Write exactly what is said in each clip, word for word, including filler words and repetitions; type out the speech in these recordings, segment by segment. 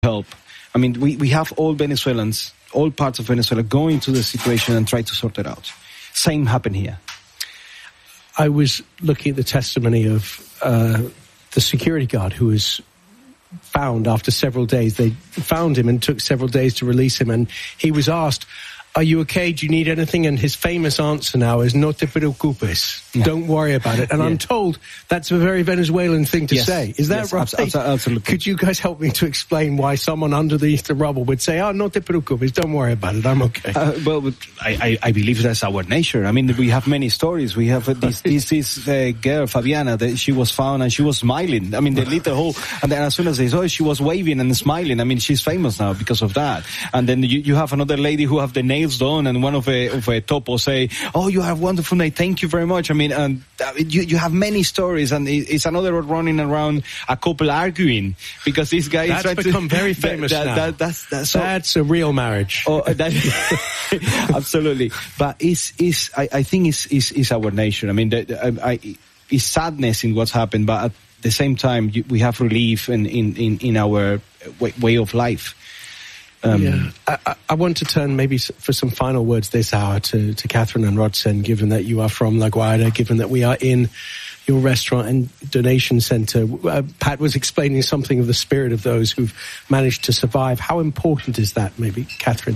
help. I mean, we, we have all Venezuelans, all parts of Venezuela going to the situation and try to sort it out. Same happened here. I was looking at the testimony of uh, the security guard who was found after several days. They found him and took several days to release him. And he was asked, "Are you okay? Do you need anything?" And his famous answer now is, "No te preocupes." Yeah. Don't worry about it. And yeah. I'm told that's a very Venezuelan thing to yes. say. Is that yes, right? Absolutely. Could you guys help me to explain why someone underneath the rubble would say, "Oh, no te preocupes, don't worry about it, I'm okay"? Uh, well, I, I, I believe that's our nature. I mean, we have many stories. We have uh, this, this, this uh, girl, Fabiana, that she was found and she was smiling. I mean, the little whole, and then as soon as they saw, she was waving and smiling. I mean, she's famous now because of that. And then you, you have another lady who have the nails done, and one of a, of a topo say, "Oh, you have wonderful nails, thank you very much." I mean, and uh, you, you have many stories, and it's another running around, a couple arguing, because this guy that's is trying become to, very famous that, now. That, that's, that's, so, that's a real marriage. Oh, that, absolutely. But it's, it's, I, I think it's, it's, it's our nature. I mean, the, the, I, I, it's sadness in what's happened, but at the same time, you, we have relief in, in, in, in our way, way of life. Um, yeah. I, I want to turn maybe for some final words this hour to, to Catherine and Rodson, given that you are from La Guardia, given that we are in your restaurant and donation centre. Uh, Pat was explaining something of the spirit of those who've managed to survive. How important is that, maybe, Catherine?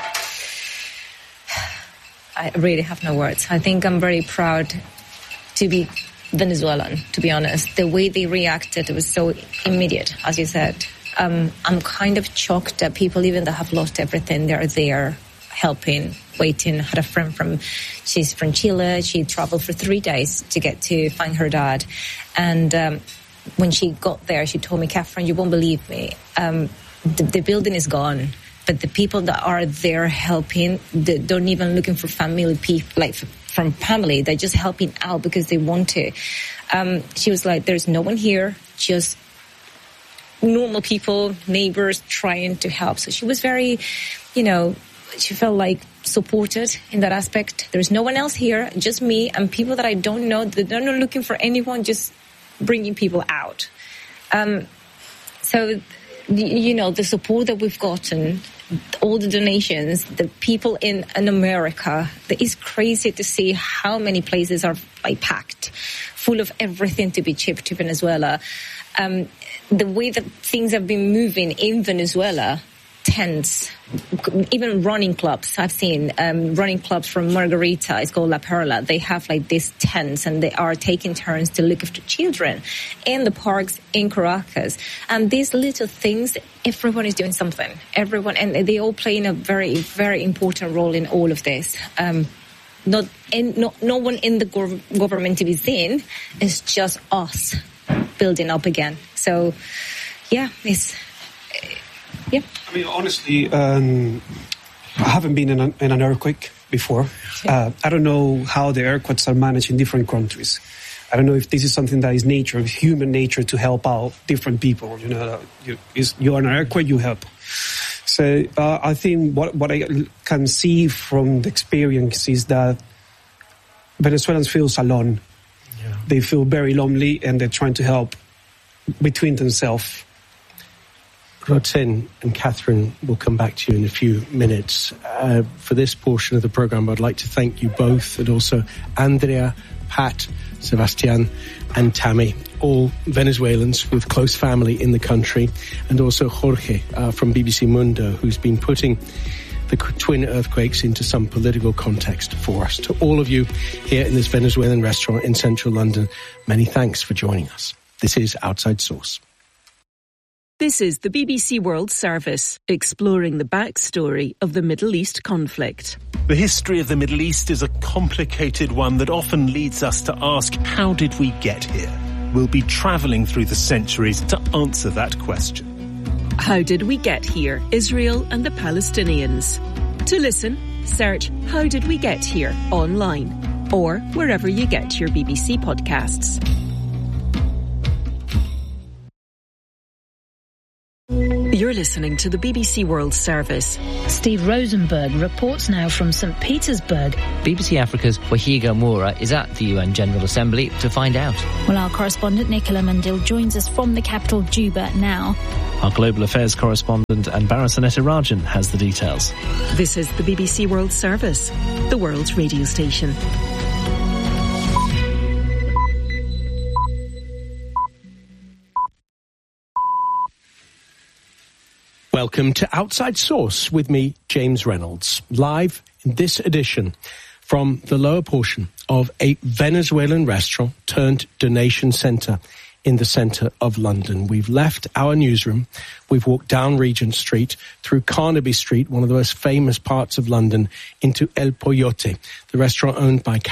I really have no words. I think I'm very proud to be Venezuelan, to be honest. The way they reacted was so immediate, as you said. Um, I'm kind of shocked that people, even that have lost everything, they're there helping, waiting. I had a friend from, she's from Chile. She traveled for three days to get to find her dad. And um, when she got there, she told me, "Catherine, you won't believe me. Um, the, the building is gone. But the people that are there helping, they don't even looking for family people, like from family. They're just helping out because they want to." Um, she was like, "There's no one here, just normal people, neighbors trying to help." So she was very, you know, she felt like supported in that aspect. There's no one else here, just me and people that I don't know. They're not looking for anyone, just bringing people out. Um, so, you know, the support that we've gotten, all the donations, the people in, in America, it's crazy to see how many places are like packed, full of everything to be shipped to Venezuela. Um, the way that things have been moving in Venezuela, tents, even running clubs. I've seen um, running clubs from Margarita. It's called La Perla. They have like these tents, and they are taking turns to look after children in the parks in Caracas. And these little things, everyone is doing something. Everyone, and they all playing a very, very important role in all of this. Um, not, in, not, no one in the gov- government to be seen. It's just us building up again. So, yeah, it's. Yeah. I mean, honestly, um, I haven't been in, a, in an earthquake before. Uh, I don't know how the earthquakes are managed in different countries. I don't know if this is something that is nature, human nature, to help out different people. You know, you, you're in an earthquake, you help. So uh, I think what, what I can see from the experience is that Venezuelans feel alone. Yeah. They feel very lonely, and they're trying to help between themselves. Rodson and Catherine will come back to you in a few minutes. Uh, for this portion of the programme, I'd like to thank you both, and also Andrea, Pat, Sebastian and Tammy, all Venezuelans with close family in the country, and also Jorge uh, from B B C Mundo, who's been putting the twin earthquakes into some political context for us. To all of you here in this Venezuelan restaurant in central London, many thanks for joining us. This is Outside Source. This is the B B C World Service, exploring the backstory of the Middle East conflict. The history of the Middle East is a complicated one that often leads us to ask, how did we get here? We'll be travelling through the centuries to answer that question. How did we get here? Israel and the Palestinians. To listen, search How Did We Get Here online, or wherever you get your B B C podcasts. You're listening to the B B C World Service. Steve Rosenberg reports now from Saint Petersburg. B B C Africa's Wahiga Moura is at the U N General Assembly to find out. Well, our correspondent Nicola Mundil joins us from the capital Juba now. Our global affairs correspondent Anbara Sanetirajan has the details. This is the B B C World Service, the world's radio station. Welcome to Outside Source with me, James Reynolds, live in this edition from the lower portion of a Venezuelan restaurant turned donation centre in the centre of London. We've left our newsroom. We've walked down Regent Street, through Carnaby Street, one of the most famous parts of London, into El Poyote, the restaurant owned by